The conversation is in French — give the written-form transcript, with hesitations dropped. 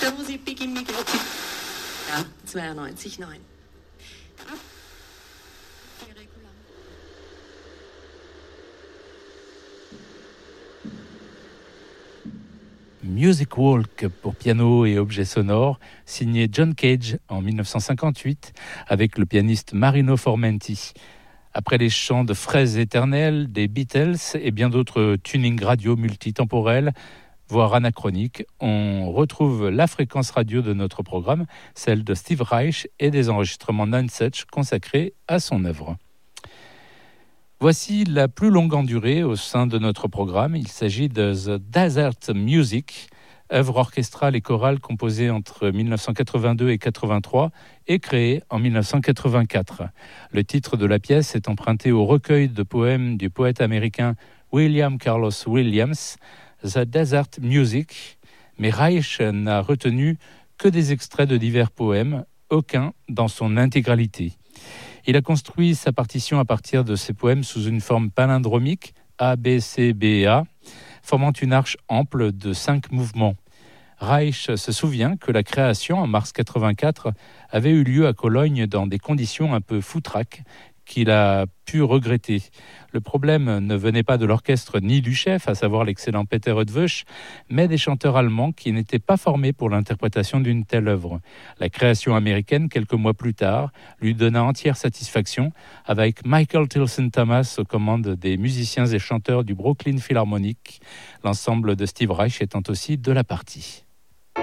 Hören Sie Biggie Mickey. Ja, 92,9. Music Walk pour piano et objets sonores, signé John Cage en 1958 avec le pianiste Marino Formenti. Après les chants de fraises éternelles des Beatles et bien d'autres tunings radio multitemporels, voire anachroniques, on retrouve la fréquence radio de notre programme, celle de Steve Reich et des enregistrements non-such consacrés à son œuvre. Voici la plus longue en durée au sein de notre programme. Il s'agit de The Desert Music, œuvre orchestrale et chorale composée entre 1982 et 1983 et créée en 1984. Le titre de la pièce est emprunté au recueil de poèmes du poète américain William Carlos Williams, The Desert Music, mais Reich n'a retenu que des extraits de divers poèmes, aucun dans son intégralité. Il a construit sa partition à partir de ses poèmes sous une forme palindromique, A, B, C, B, A, formant une arche ample de 5 mouvements. Reich se souvient que la création, en mars 1984, avait eu lieu à Cologne dans des conditions un peu foutraques qu'il a pu regretter. Le problème ne venait pas de l'orchestre ni du chef, à savoir l'excellent Peter Eötvös, mais des chanteurs allemands qui n'étaient pas formés pour l'interprétation d'une telle œuvre. La création américaine, quelques mois plus tard, lui donna entière satisfaction, avec Michael Tilson Thomas aux commandes des musiciens et chanteurs du Brooklyn Philharmonic, l'ensemble de Steve Reich étant aussi de la partie.